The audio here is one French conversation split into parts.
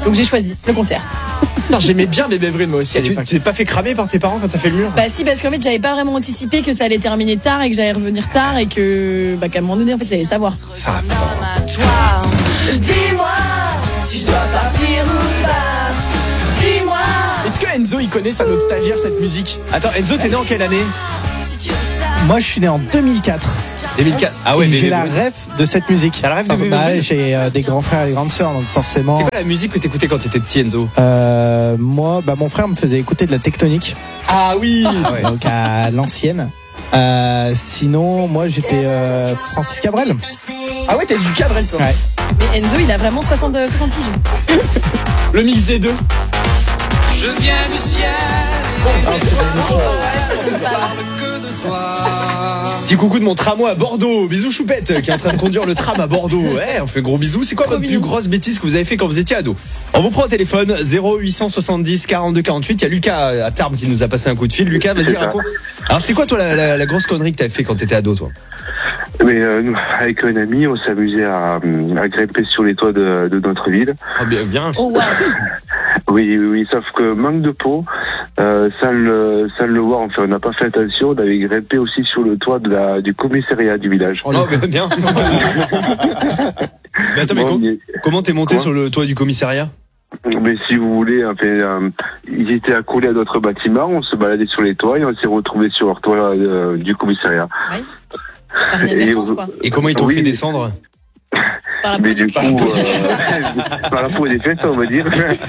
Donc j'ai choisi le concert. Non, j'aimais bien Bébé Brune moi aussi. Tu t'es pas fait cramer par tes parents quand t'as fait le mur? Bah si, parce qu'en fait j'avais pas vraiment anticipé que ça allait terminer tard et que j'allais revenir tard et que qu'à un moment donné en fait ça allait savoir. Dis-moi si je dois partir ou pas. Dis-moi. Est-ce que Enzo il connaît sa nostalgie cette musique? Attends, Enzo t'es né en quelle année? Moi je suis né en 2004. 2004. Ah ouais, et mais j'ai la rêve de cette musique. T'as la rêve de Bébé Brune? J'ai des grands frères et des grandes sœurs, donc forcément. C'est quoi la musique que t'écoutais quand t'étais petit, Enzo? Moi, mon frère me faisait écouter de la Tectonique. Ah oui. Ouais. Donc à l'ancienne. Sinon, moi j'étais Francis Cabrel. Ah ouais, t'es du Cabrel toi. Ouais. Mais Enzo il a vraiment 60 piges. Le mix des deux. Je viens du ciel. Petit coucou de mon tramway à Bordeaux. Bisous Choupette qui est en train de conduire le tram à Bordeaux. Ouais, on fait gros bisous. C'est quoi votre plus grosse bêtise que vous avez fait quand vous étiez ado? On vous prend au téléphone 0870 42 48. Il y a Lucas à Tarbes qui nous a passé un coup de fil. Lucas, vas-y raconte. Alors c'est quoi toi la grosse connerie que t'avais fait quand t'étais ado toi? Mais nous, avec un ami, on s'amusait à grimper sur les toits de notre ville. Ah bien. Oh wow. Oui, sauf que manque de peau, sans le voir, enfin on n'a pas fait attention, on avait grimpé aussi sur le toit du commissariat du village. Oh bien. Mais attends, comment t'es monté sur le toit du commissariat? Mais si vous voulez, enfin, ils étaient accolés à d'autres bâtiments, on se baladait sur les toits et on s'est retrouvés sur leur toit du commissariat. Ouais. Par inadvertance, quoi. Et comment ils t'ont fait descendre? Par la mais du coup, par la peau des fesses, on va dire.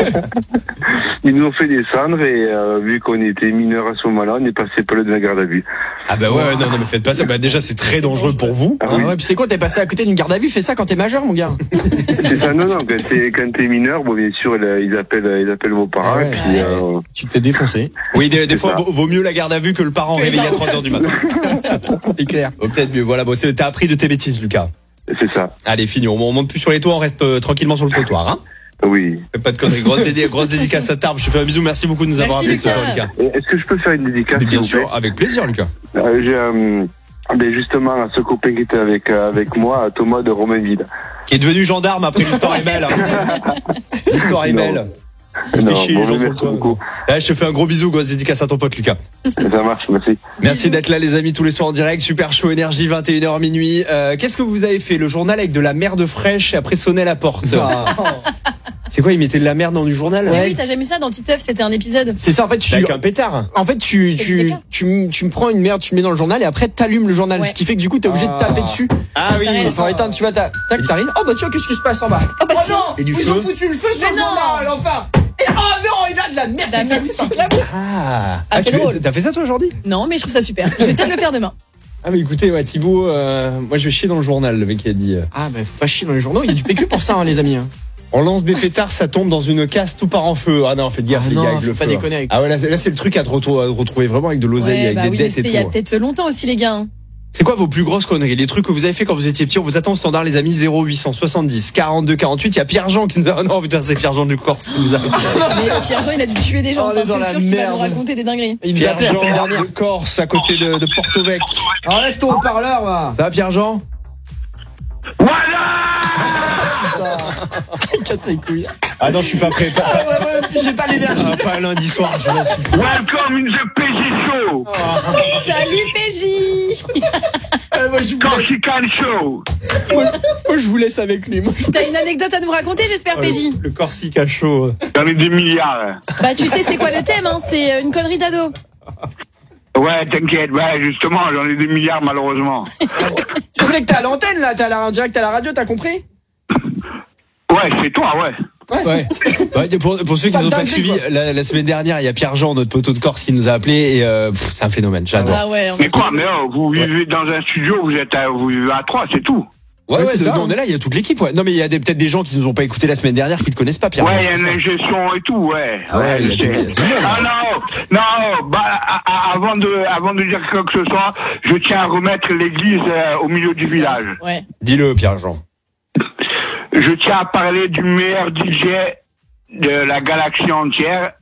Ils nous ont fait descendre et vu qu'on était mineurs à ce moment-là, on est passé par de la garde à vue. Ah bah ouais, non mais faites pas ça. Bah déjà c'est très dangereux pour vous. Ah oui. Ouais, puis c'est quoi, t'es passé à côté d'une garde à vue? Fais ça quand t'es majeur, mon gars. C'est ça, non, quand t'es mineur, bon bien sûr, ils appellent vos parents. Ah ouais, et puis, tu te fais défoncer. Oui, des fois vaut mieux la garde à vue que le parent réveillé à 3h du matin. C'est clair. Peut-être mieux. Voilà, bon, t'as appris de tes bêtises, Lucas. C'est ça. Allez, fini. On monte plus sur les toits, on reste tranquillement sur le trottoir, hein. Oui. Fais pas de conneries. Grosse dédicace à Tarbes. Je te fais un bisou. Merci beaucoup de nous avoir appelé ce soir, Lucas. Est-ce que je peux faire une dédicace? Bien sûr, avec plaisir, Lucas. J'ai justement ce copain qui était avec moi, Thomas de Romainville. Qui est devenu gendarme après l'histoire est belle. Hein. L'histoire est belle. Il fait chier les gens sur le toit. Je te fais un gros bisou, grosse dédicace à ton pote Lucas. Ça marche, merci. Merci d'être là les amis tous les soirs en direct. Super chaud énergie 21h minuit. Qu'est-ce que vous avez fait? Le journal avec de la merde fraîche et après sonner à la porte. C'est quoi, ils mettaient de la merde dans du journal? Ouais. Oui, t'as jamais vu ça dans Titeuf, c'était un épisode. C'est ça, en fait, avec un pétard. En fait, tu me prends une merde, tu me mets dans le journal et après t'allumes le journal, ce qui fait que du coup t'es obligé de taper dessus. Ah oui, il faut éteindre, tu vois, tac, t'arrives. Oh bah tu vois, qu'est-ce qui se passe en bas? Oh bah non, ils ont foutu le feu sur le journal, enfin. Et oh non, il a de la merde. La merde, tu clamousses. C'est drôle. T'as fait ça toi aujourd'hui? Non, mais je trouve ça super. Je vais peut-être le faire demain. Ah mais écoutez, ouais, Thibaut, moi je vais chier dans le journal, le mec qui a dit. Ah bah faut pas chier dans les journaux, il y a du PQ pour ça, hein, les amis. On lance des pétards, ça tombe dans une casse, tout part en feu. Ah non, faites gaffe les gars, avec le faut pas feu. déconner avec Ah ouais, là c'est le truc à te retrouver vraiment avec de l'oseille, avec des dettes et tout. Il y a peut-être longtemps aussi les gars. C'est quoi vos plus grosses conneries? Les trucs que vous avez fait quand vous étiez petit? On vous attend au standard les amis, 0870 42 48. Il y a Pierre-Jean qui nous a... non putain, c'est Pierre-Jean du Corse qui nous a... Mais Pierre-Jean il a dû tuer des gens, c'est sûr qu'il va nous raconter des dingueries. Pierre-Jean de Corse à côté de Porto-Vec. Enlève ton haut-parleur va. Ça va Pierre-Jean? Voilà. Il casse les couilles. Ah non, je suis pas prêt. J'ai pas l'énergie. Pas lundi soir, je m'en suis. Welcome in the PJ Show. Salut PJ. Corsican Show. Moi, je vous laisse avec lui. T'as une anecdote à nous raconter, j'espère, PJ? Le Corsica Show. J'en ai des milliards. Bah, tu sais, c'est quoi le thème, hein? C'est une connerie d'ado. Ouais, t'inquiète, ouais, justement, j'en ai des milliards, malheureusement. Tu sais que t'es à l'antenne, là, t'es en direct à la radio, t'as compris? Ouais, c'est toi, ouais. Ouais. Pour ceux qui nous ont pas suivi, la semaine dernière, il y a Pierre-Jean, notre poteau de Corse, qui nous a appelé et c'est un phénomène. J'adore. Ah ouais, mais quoi, mais vous vivez dans un studio, vous vivez à 3, c'est tout. Ouais, c'est ça. On est là, il y a toute l'équipe. Ouais. Non, mais il y a peut-être des gens qui nous ont pas écouté la semaine dernière, qui te connaissent pas, Pierre. Ouais, il y a une ingestion et tout, ouais. Ouais, non, bah, avant de dire quoi que ce soit, je tiens à remettre l'église au milieu du village. Ouais. Dis-le, Pierre-Jean. Je tiens à parler du meilleur DJ de la galaxie entière.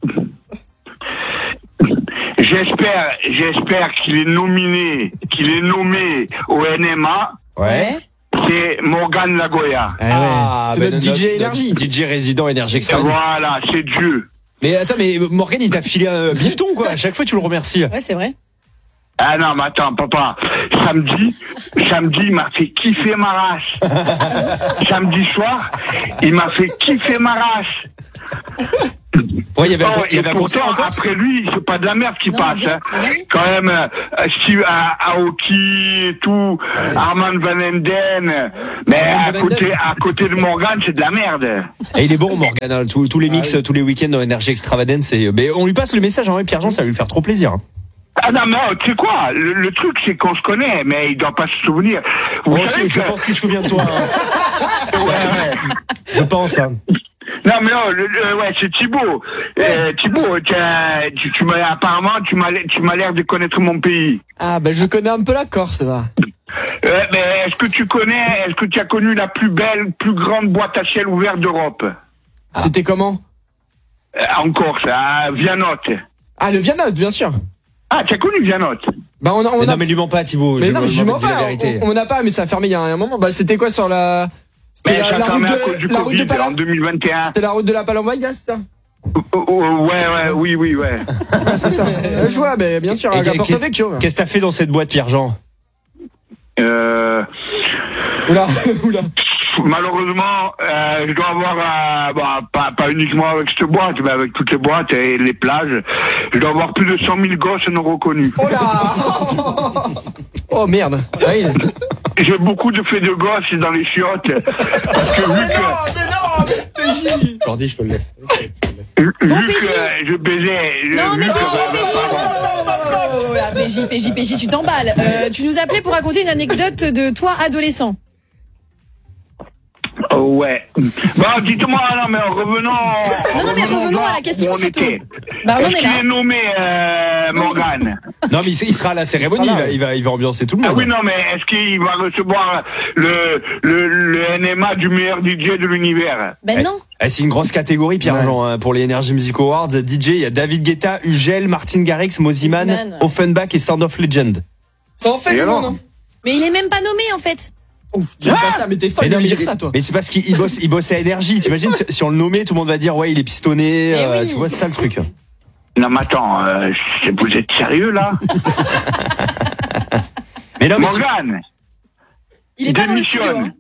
J'espère qu'il est nommé au NMA. Ouais. c'est Morgane Lagoya. C'est notre DJ Énergie. DJ résident Énergie Extra. Voilà, c'est Dieu. Mais attends, mais Morgane, il t'a filé un bifton, quoi. À chaque fois, tu le remercies. Ouais, c'est vrai. Ah non, mais attends, papa. Samedi, il m'a fait kiffer ma race. Samedi soir, il m'a fait kiffer ma race. Ouais, il y avait un concert encore. Après lui, c'est pas de la merde qui passe. Hein. Quand même, Steve Aoki et tout, Armand Van Enden. Mais à côté de Morgane, c'est de la merde. Et il est bon, Morgane. Hein. Tous les mix, tous les week-ends dans Énergie Extravagance. Mais on lui passe le message, hein, Pierre-Jean, ça va lui faire trop plaisir. Ah non, mais tu sais quoi, le truc c'est qu'on se connaît, mais il doit pas se souvenir. Je pense qu'il se souvient de toi. Hein. Ouais. Je pense. Hein. Non mais non, ouais, c'est Thibaut. Thibaut, apparemment tu m'as l'air de connaître mon pays. Ah je connais un peu la Corse, va. Mais est-ce que tu as connu la plus grande boîte à ciel ouverte d'Europe? C'était comment? En Corse, à Vianotte. Ah, le Vianotte, bien sûr. Ah, tu as connu Vianotte? Non, mais lui ment pas, Thibaut. Mais non, mais je mens pas. On n'a pas, mais ça a fermé il y a un moment. C'était quoi sur la... C'était la route de Palam... en 2021. C'était la route de la Palombaïa, c'est ça? Oui. C'est ça. Je vois, mais bien sûr, qu'est-ce que t'as fait dans cette boîte, Pierre-Jean? Oula. Malheureusement, je dois avoir, pas uniquement avec cette boîte, mais avec toutes les boîtes et les plages, je dois avoir plus de 100 000 gosses non reconnus. Oh là! Oh merde. J'ai beaucoup de faits de gosses dans les chiottes. Mais non, Jordi, je te le laisse. Vu que je baisais... Non, mais PJ, tu t'emballes. Tu nous appelais pour raconter une anecdote de toi adolescent. Ouais. Dites-moi, revenons à la question surtout. On en est là. Qui est nommé Morgane? Non, mais il sera à la cérémonie, il va ambiancer tout le monde. Ah oui, non, mais est-ce qu'il va recevoir le NMA du meilleur DJ de l'univers? Non. C'est une grosse catégorie, Pierre-Jean, hein, pour les Energy Music Awards. DJ, il y a David Guetta, Ugel, Martin Garrix, Moziman, Offenbach et Sound of Legend. Ça en fait du monde, non? Mais il est même pas nommé, en fait. Dis pas ça, mais t'es folle de me dire ça, toi. Mais c'est parce qu'il bosse à Énergie. T'imagines, si on le nommait, tout le monde va dire, ouais, il est pistonné. Oui. Tu vois, c'est ça le truc. Non, mais attends, vous êtes sérieux, là? Mais non, Morgane! Il est pas dans le studio, hein.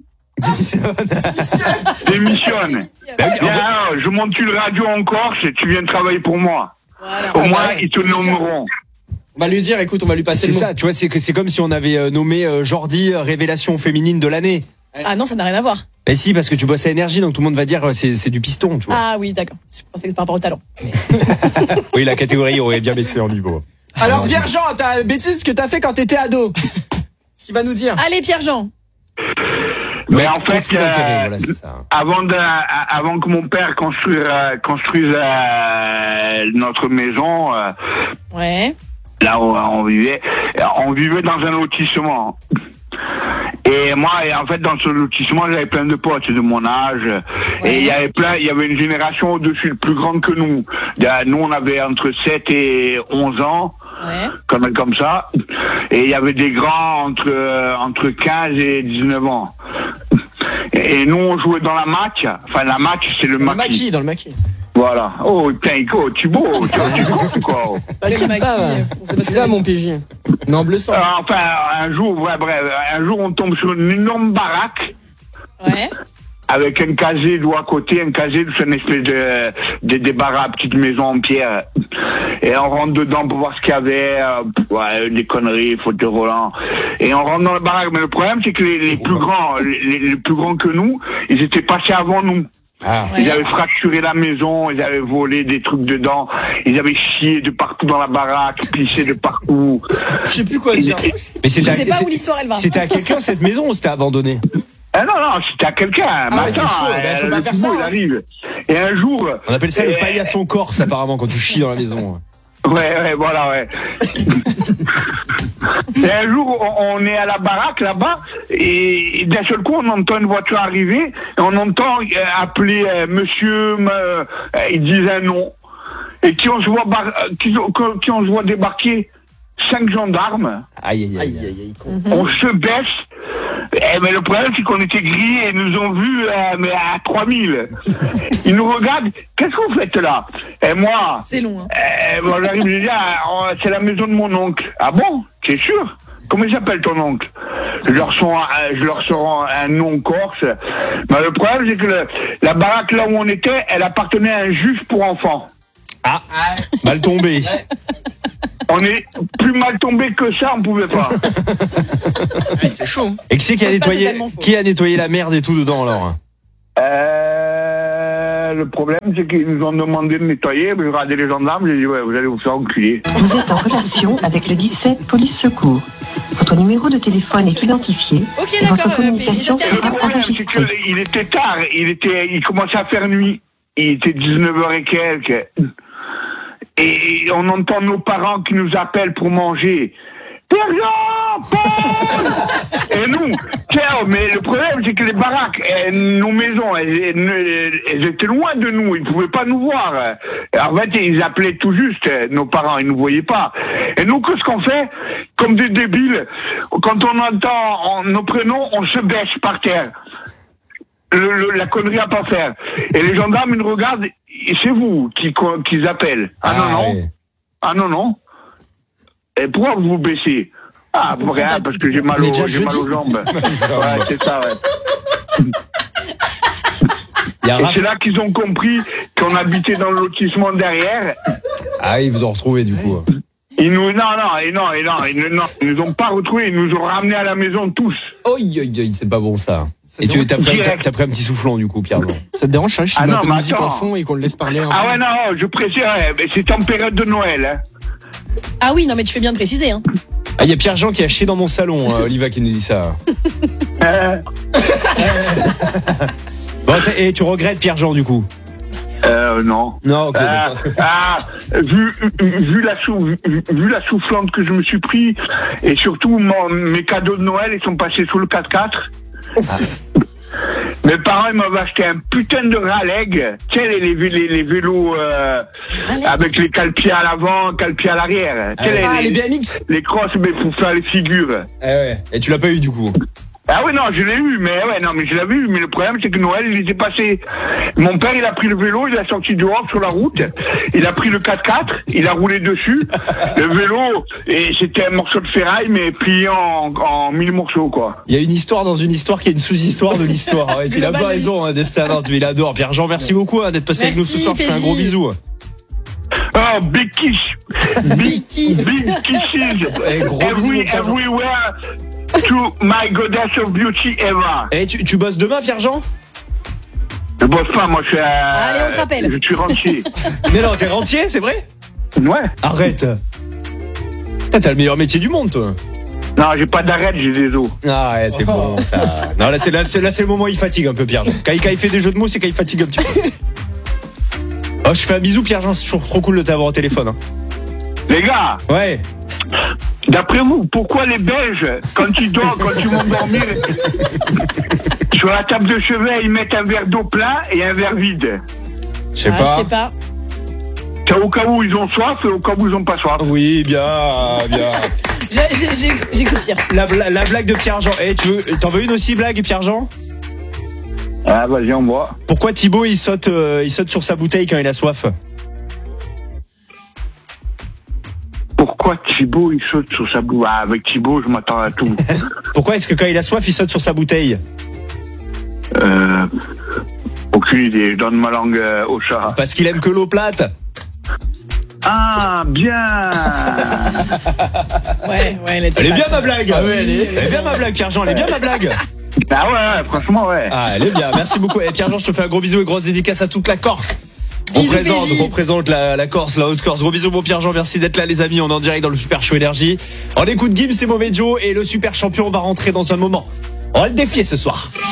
Démissionne. Je monte une radio en Corse et tu viens travailler pour moi. Voilà. Au moins, ils te nommeront. On va lui dire, écoute, on va lui passer le mot. C'est ça, tu vois, c'est comme si on avait nommé Jordi révélation féminine de l'année. Ah non, ça n'a rien à voir. Mais si, parce que tu bosses à Énergie, donc tout le monde va dire c'est du piston, tu vois. Ah oui, d'accord. Je pensais que c'est par rapport au talent. Oui, la catégorie aurait bien baissé en niveau. Alors, Pierre-Jean, t'as bêtise que t'as fait quand t'étais ado. Ce qu'il va nous dire. Allez, Pierre-Jean. Mais en fait, voilà, c'est ça. avant que mon père construise notre maison, Ouais. là où on vivait dans un lotissement. Et moi, en fait, dans ce lotissement, j'avais plein de potes de mon âge. Ouais. Et il y avait une génération au-dessus, plus grande que nous. Nous, on avait entre 7 et 11 ans. Ouais. Comme ça. Et il y avait des grands entre 15 et 19 ans. Et nous, on jouait dans la match. Enfin, la match, c'est le maquis. Dans le maquis. Voilà. Oh, putain, Thibaut, tu comprends quoi? T'inquiète pas, c'est là mon PJ. Non, bleu sang. Enfin, un jour, on tombe sur une énorme baraque. Ouais. Avec un casier d'eau à côté, c'est une espèce de baraques, petite maison en pierre. Et on rentre dedans pour voir ce qu'il y avait, des conneries, fauteuil roulant. Et on rentre dans la baraque. Mais le problème, c'est que les plus grands que nous, ils étaient passés avant nous. Ah. Ils avaient fracturé la maison, ils avaient volé des trucs dedans, ils avaient chié de partout dans la baraque, pissé de partout. Je sais plus quoi dire. Mais je sais pas où l'histoire elle va. C'était à quelqu'un cette maison ou c'était abandonné? Ah non, c'était à quelqu'un. Ah ouais, c'est chaud, faut pas faire ça. Il arrive. Et un jour... On appelle ça le paillasson corse apparemment quand tu chies dans la maison. Ouais, voilà, ouais. Et un jour, on est à la baraque là-bas, et d'un seul coup, on entend une voiture arriver, et on entend appeler monsieur, ils disent un nom. Et qui on se voit débarquer, 5 gendarmes. Aïe. On se baisse. Mais le problème, c'est qu'on était grillés et ils nous ont vus mais à 3000. Ils nous regardent. Qu'est-ce que vous faites là? Et moi, C'est long. Hein. moi j'arrive, je dis, c'est la maison de mon oncle. Ah bon? C'est sûr? Comment il s'appelle ton oncle? Je leur sors un nom corse. Mais le problème, c'est que la baraque là où on était, elle appartenait à un juge pour enfants. Ah, mal tombé. On est plus mal tombé que ça, on pouvait pas. Ouais, c'est chaud. Et qui a nettoyé la merde et tout dedans alors? Le problème, c'est qu'ils nous ont demandé de nettoyer. J'ai regardé les gendarmes, j'ai dit ouais, vous allez vous faire enculer. Vous êtes en relation avec le 17 Police Secours. Votre numéro de téléphone est identifié. Ok, et votre d'accord, communication PJ, ça Le comme ça. problème, c'est qu'il était tard. Il commençait à faire nuit. Il était 19h et quelques. Et on entend nos parents qui nous appellent pour manger. Pierre-Jean, Paul! Et nous, tiens, mais le problème, c'est que les baraques, nos maisons, elles étaient loin de nous, ils ne pouvaient pas nous voir. En fait, ils appelaient tout juste, nos parents, ils ne nous voyaient pas. Et nous, qu'est-ce qu'on fait? Comme des débiles, quand on entend nos prénoms, on se baisse par terre. La connerie à pas faire. Et les gendarmes, ils nous regardent, et c'est vous qui appellent. Ah non. Et pourquoi vous vous baissez? Ah, pour rien, parce que j'ai mal aux jambes. Ouais, c'est ça, ouais. Et c'est là qu'ils ont compris qu'on habitait dans le lotissement derrière. Ah, ils vous ont retrouvé du coup. Ils nous nous ont pas retrouvés, ils nous ont ramenés à la maison tous. C'est pas bon ça. Et t'as pris un petit soufflant du coup, Pierre. Ça te dérange, je mets un peu de musique en fond et qu'on le laisse parler. Ah ouais, non, je précise, c'est en période de Noël. Hein. Ah oui, non, mais tu fais bien de préciser. Hein. Ah, il y a Pierre-Jean qui a chié dans mon salon, Oliva qui nous dit ça. Bon, et tu regrettes Pierre-Jean du coup? Non. Non, ok. Vu la soufflante que je me suis pris, et surtout mes cadeaux de Noël, ils sont passés sous le 4x4. Mes parents, ils m'avaient acheté un putain de Raleigh, tu sais, les vélos avec les cale-pieds à l'avant, cale-pieds à l'arrière. Les BMX. Les crosses, mais pour faire les figures. Ouais. Et tu l'as pas eu du coup? Ah oui, non, je l'ai eu, mais je l'avais eu, mais le problème, c'est que Noël, il était passé. Mon père, il a pris le vélo, il a sorti dehors sur la route, il a pris le 4x4, il a roulé dessus, le vélo, et c'était un morceau de ferraille, mais plié en 1000 morceaux, quoi. Il y a une histoire dans une histoire qui est une sous-histoire de l'histoire. Ouais, il a pas raison, Destin, il adore. Pierre-Jean, merci beaucoup d'être passé avec nous ce soir, je fais un gros bisou. Oh, big kiss. Big kiss. Big kisses. Everywhere. To my goddess of beauty ever. Et tu bosses demain, Pierre-Jean? Je bosse pas, moi je suis Allez, on se rappelle. Je suis rentier. Mais non, t'es rentier, c'est vrai? Ouais. Arrête. T'as le meilleur métier du monde, toi. Non, j'ai pas d'arrêt, j'ai des os. Ah ouais, c'est bon ça. Non, là c'est le moment où il fatigue un peu Pierre-Jean. Quand il fait des jeux de mots, c'est quand il fatigue un petit peu. Oh, je fais un bisou Pierre-Jean, c'est toujours trop cool de t'avoir au téléphone. Hein. Les gars. Ouais. D'après vous, pourquoi les Belges, quand ils vont dormir, sur la table de chevet, ils mettent un verre d'eau plein et un verre vide? Je sais pas. C'est au cas où ils ont soif et au cas où ils ont pas soif. Oui, bien. J'ai cru pire. La blague de Pierre-Jean. T'en veux une aussi, blague, Pierre-Jean? Ah, vas-y, on boit. Pourquoi Thibaut, il saute sur sa bouteille quand il a soif? Pourquoi Thibaut, il saute sur sa bouteille? Ah, avec Thibaut, je m'attends à tout. Pourquoi est-ce que quand il a soif, il saute sur sa bouteille? Aucune idée, je donne ma langue au chat. Parce qu'il aime que l'eau plate. Ah, bien. Ouais, elle est bien ma blague. Ah ouais, elle est bien ma blague, Pierre-Jean, elle est bien ma blague. Ah ouais, franchement, ouais. Ah, elle est bien, merci beaucoup. Et Pierre-Jean, je te fais un gros bisou et grosse dédicace à toute la Corse. Représente la Corse, la Haute-Corse. Gros bisous, bon Pierre-Jean, merci d'être là les amis. On est en direct dans le Super Show Énergie. On écoute Gims et Mauvais Joe et le Super Champion va rentrer dans un moment. On va le défier ce soir.